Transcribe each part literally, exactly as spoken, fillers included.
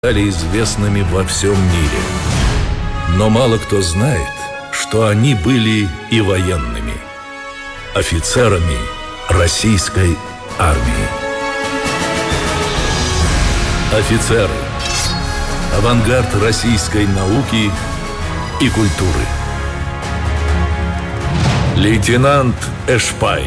стали известными во всем мире. Но мало кто знает, что они были и военными, офицерами российской армии. Офицеры – авангард российской науки и культуры. Лейтенант Эшпай.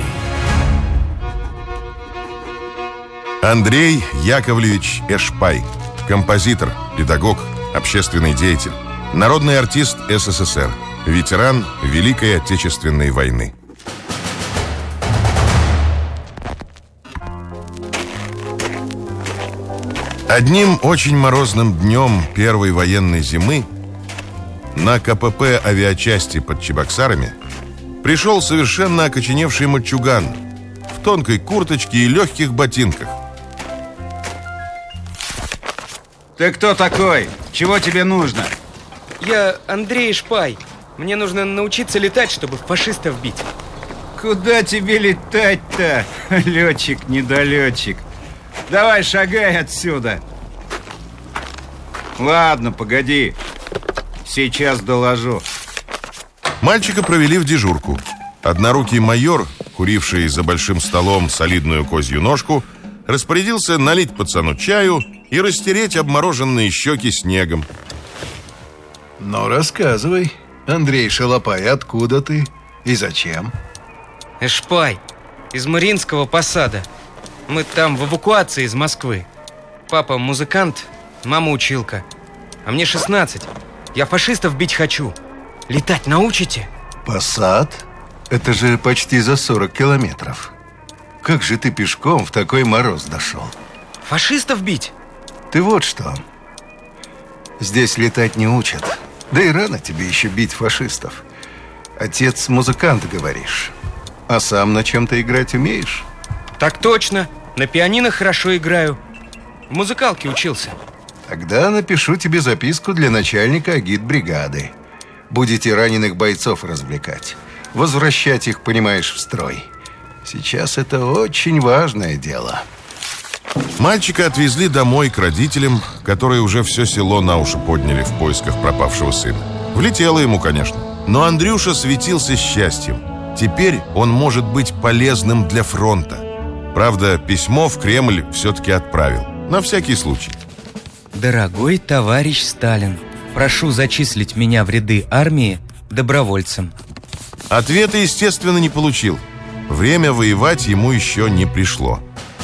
Андрей Яковлевич Эшпай. Композитор, педагог, общественный деятель, народный артист СССР, ветеран Великой Отечественной войны. Одним очень морозным днем первой военной зимы на КПП авиачасти под Чебоксарами пришел совершенно окоченевший мальчуган в тонкой курточке и легких ботинках. Ты кто такой? Чего тебе нужно? Я Андрей Эшпай. Мне нужно научиться летать, чтобы фашистов бить. Куда тебе летать-то, летчик-недолетчик? Давай шагай отсюда. Ладно, погоди. Сейчас доложу. Мальчика провели в дежурку. Однорукий майор, куривший за большим столом солидную козью ножку, распорядился налить пацану чаю и растереть обмороженные щеки снегом. Ну, рассказывай, Андрей Шалопай, откуда ты и зачем? Эшпай, из Мариинского посада. Мы там в эвакуации из Москвы. Папа музыкант, мама училка. А мне шестнадцать. Я фашистов бить хочу. Летать научите? Посад? Это же почти за сорок километров. Как же ты пешком в такой мороз дошел? Фашистов бить? Ты вот что. Здесь летать не учат. Да и рано тебе еще бить фашистов. Отец музыкант, говоришь. А сам на чем-то играть умеешь? Так точно. На пианино хорошо играю. В музыкалке учился. Тогда напишу тебе записку для начальника агитбригады. Будете раненых бойцов развлекать. Возвращать их, понимаешь, в строй. Сейчас это очень важное дело. Мальчика отвезли домой к родителям, которые уже все село на уши подняли в поисках пропавшего сына. Влетело ему, конечно. Но Андрюша светился счастьем. Теперь он может быть полезным для фронта. Правда, письмо в Кремль все-таки отправил. На всякий случай. Дорогой товарищ Сталин, прошу зачислить меня в ряды армии добровольцем. Ответа, естественно, не получил. Время воевать ему еще не пришло.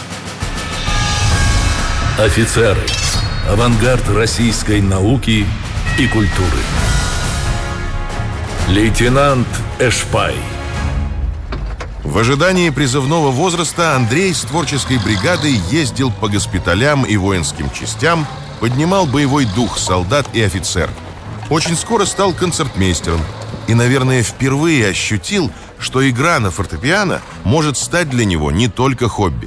Офицеры. Авангард российской науки и культуры. Лейтенант Эшпай. В ожидании призывного возраста Андрей с творческой бригадой ездил по госпиталям и воинским частям, поднимал боевой дух солдат и офицеров. Очень скоро стал концертмейстером и, наверное, впервые ощутил, что игра на фортепиано может стать для него не только хобби.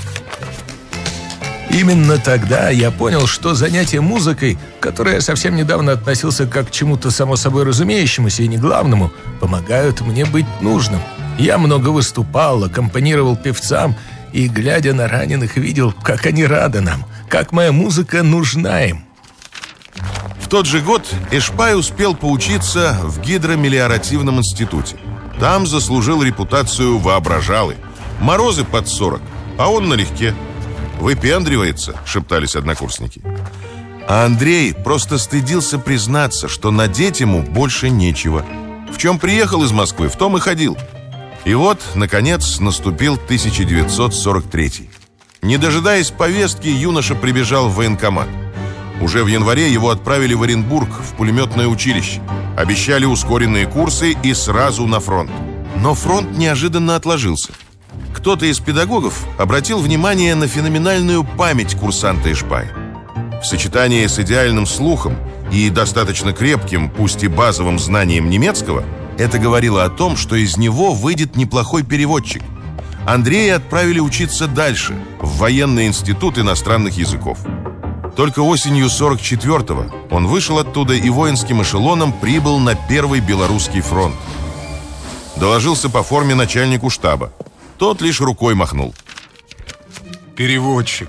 Именно тогда я понял, что занятие музыкой, к которой я совсем недавно относился как к чему-то само собой разумеющемуся и не главному, помогают мне быть нужным. Я много выступал, аккомпанировал певцам и, глядя на раненых, видел, как они рады нам, как моя музыка нужна им. В тот же год Эшпай успел поучиться в гидромелиоративном институте. Там заслужил репутацию воображалы. Морозы под сорок, а он налегке. «Выпендривается», — шептались однокурсники. А Андрей просто стыдился признаться, что надеть ему больше нечего. В чем приехал из Москвы, в том и ходил. И вот, наконец, наступил тысяча девятьсот сорок третий. Не дожидаясь повестки, юноша прибежал в военкомат. Уже в январе его отправили в Оренбург, в пулеметное училище. Обещали ускоренные курсы и сразу на фронт. Но фронт неожиданно отложился. Кто-то из педагогов обратил внимание на феноменальную память курсанта Эшпая. В сочетании с идеальным слухом и достаточно крепким, пусть и базовым знанием немецкого, это говорило о том, что из него выйдет неплохой переводчик. Андрея отправили учиться дальше, в военный институт иностранных языков. Только осенью сорок четвёртого он вышел оттуда и воинским эшелоном прибыл на Первый Белорусский фронт. Доложился по форме начальнику штаба. Тот лишь рукой махнул. Переводчик.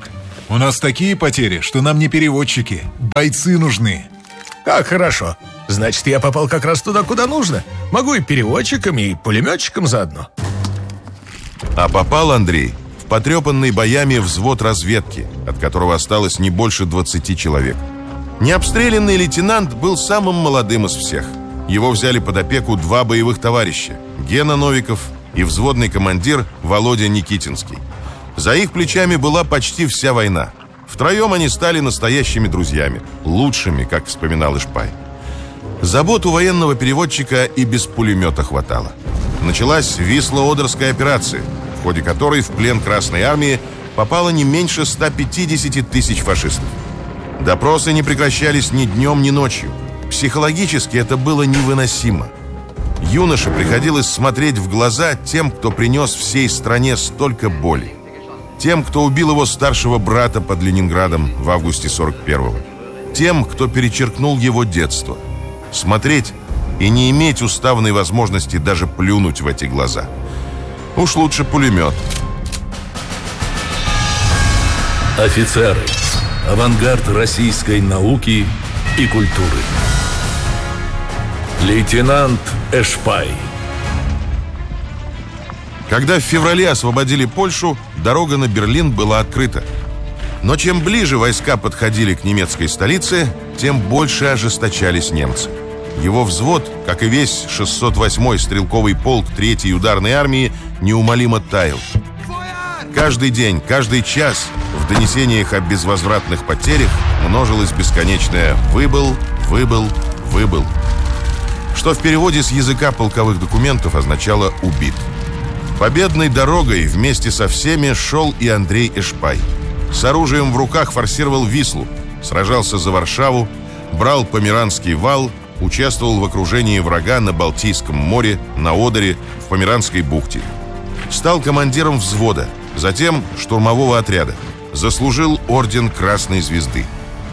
У нас такие потери, что нам не переводчики. Бойцы нужны. Как хорошо. Значит, я попал как раз туда, куда нужно. Могу и переводчиком, и пулеметчиком заодно. А попал Андрей в потрепанный боями взвод разведки, от которого осталось не больше двадцати человек. Необстрелянный лейтенант был самым молодым из всех. Его взяли под опеку два боевых товарища – Гена Новиков и взводный командир Володя Никитинский. За их плечами была почти вся война. Втроем они стали настоящими друзьями, лучшими, как вспоминал Ишпай. Забот у военного переводчика и без пулемета хватало. Началась Висло-Одерская операция, в ходе которой в плен Красной Армии попало не меньше ста пятидесяти тысяч фашистов. Допросы не прекращались ни днем, ни ночью. Психологически это было невыносимо. Юноше приходилось смотреть в глаза тем, кто принес всей стране столько боли. Тем, кто убил его старшего брата под Ленинградом в августе сорок первого. Тем, кто перечеркнул его детство. Смотреть и не иметь уставной возможности даже плюнуть в эти глаза. Уж лучше пулемет. Офицеры. Авангард российской науки и культуры. Лейтенант Ишпай. Когда в феврале освободили Польшу, дорога на Берлин была открыта. Но чем ближе войска подходили к немецкой столице, тем больше ожесточались немцы. Его взвод, как и весь шестьсот восьмой стрелковый полк третьей ударной армии, неумолимо таял. Каждый день, каждый час в донесениях о безвозвратных потерях множилось бесконечное «выбыл, выбыл, выбыл», что в переводе с языка полковых документов означало «убит». Победной дорогой вместе со всеми шел и Андрей Ишпай. С оружием в руках форсировал Вислу, сражался за Варшаву, брал Померанский вал, участвовал в окружении врага на Балтийском море, на Одере, в Померанской бухте. Стал командиром взвода, затем штурмового отряда. Заслужил орден Красной Звезды.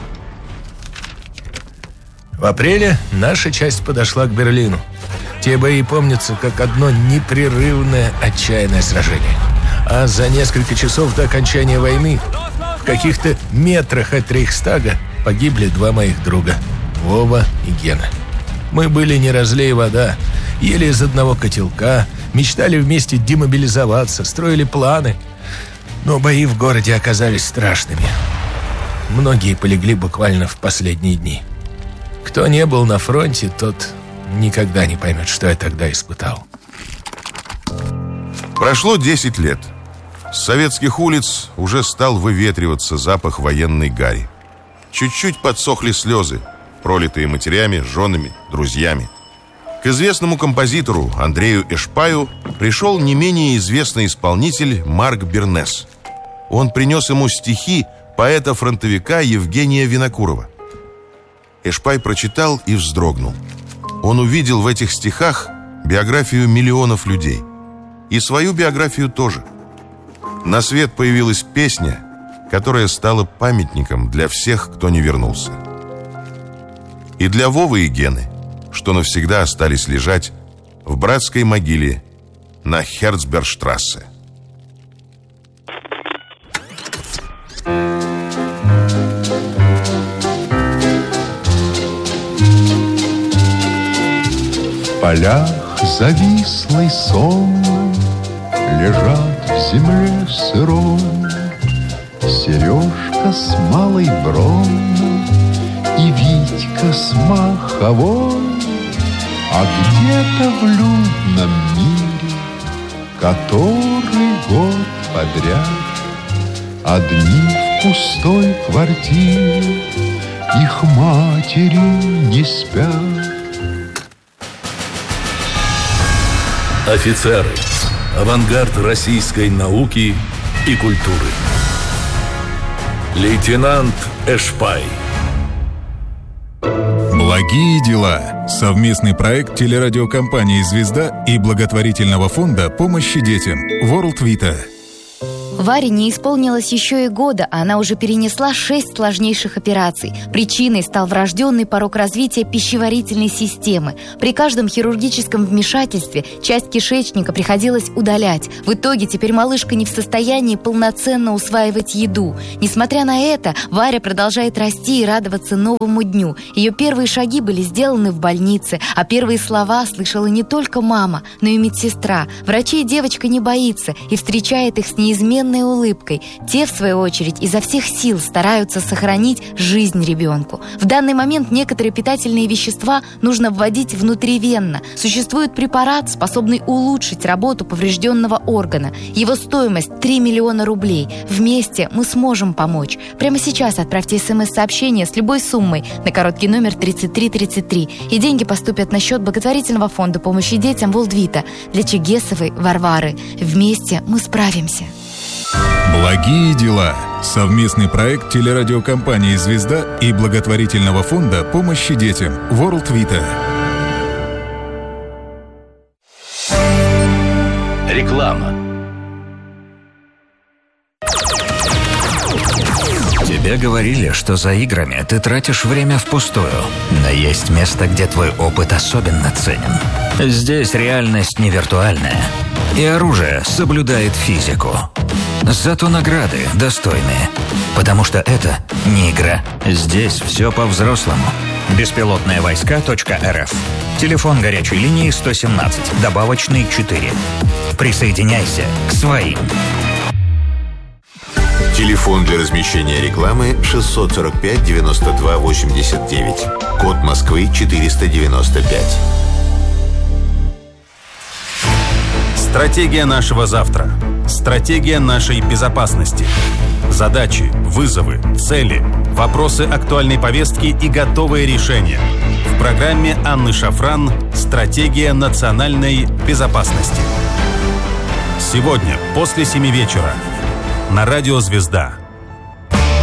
В апреле наша часть подошла к Берлину. Те бои помнятся как одно непрерывное отчаянное сражение. А за несколько часов до окончания войны в каких-то метрах от Рейхстага погибли два моих друга – Вова и Гена. Мы были не разлей вода, ели из одного котелка, мечтали вместе демобилизоваться, строили планы. Но бои в городе оказались страшными. Многие полегли буквально в последние дни. Кто не был на фронте, тот никогда не поймет, что я тогда испытал. Прошло десять лет. С советских улиц уже стал выветриваться запах военной гари. Чуть-чуть подсохли слезы, пролитые матерями, женами, друзьями. К известному композитору Андрею Ишпаю пришел не менее известный исполнитель Марк Бернес. Он принес ему стихи поэта-фронтовика Евгения Винокурова. Ишпай прочитал и вздрогнул. Он увидел в этих стихах биографию миллионов людей. И свою биографию тоже. На свет появилась песня, которая стала памятником для всех, кто не вернулся. И для Вовы и Гены, что навсегда остались лежать в братской могиле на Херцбергштрассе. В полях завислый сон лежат в земле сырой Сережка с малой Бронной и Витька с Маховой. А где-то в людном мире, который год подряд одни в пустой квартире, их матери не спят. Офицеры. Авангард российской науки и культуры. Лейтенант Ишпай. Благие дела. Совместный проект телерадиокомпании «Звезда» и благотворительного фонда помощи детям World Vita. Варе не исполнилось еще и года, а она уже перенесла шесть сложнейших операций. Причиной стал врожденный порок развития пищеварительной системы. При каждом хирургическом вмешательстве часть кишечника приходилось удалять. В итоге теперь малышка не в состоянии полноценно усваивать еду. Несмотря на это, Варя продолжает расти и радоваться новому дню. Ее первые шаги были сделаны в больнице, а первые слова слышала не только мама, но и медсестра. Врачей девочка не боится и встречает их с неизменной улыбкой. Те, в свою очередь, изо всех сил стараются сохранить жизнь ребенку. В данный момент некоторые питательные вещества нужно вводить внутривенно. Существует препарат, способный улучшить работу поврежденного органа. Его стоимость три миллиона рублей. Вместе мы сможем помочь. Прямо сейчас отправьте смс-сообщение с любой суммой на короткий номер тридцать три тридцать три, и деньги поступят на счет благотворительного фонда помощи детям World Vita для Чегесовой Варвары. Вместе мы справимся. Благие дела. Совместный проект телерадиокомпании «Звезда» и благотворительного фонда помощи детям World Vita. Реклама. Тебе говорили, что за играми ты тратишь время впустую. Но есть место, где твой опыт особенно ценен. Здесь реальность не виртуальная. И оружие соблюдает физику. Зато награды достойные. Потому что это не игра. Здесь все по-взрослому. беспилотные войска точка эр эф. Телефон горячей линии сто семнадцать, добавочный четыре. Присоединяйся к своим. Телефон для размещения рекламы шестьсот сорок пять девяносто два восемьдесят девять. Код Москвы четыреста девяносто пять. Стратегия нашего завтра. Стратегия нашей безопасности. Задачи, вызовы, цели, вопросы актуальной повестки и готовые решения. В программе Анны Шафран «Стратегия национальной безопасности». Сегодня после семи вечера на радио «Звезда».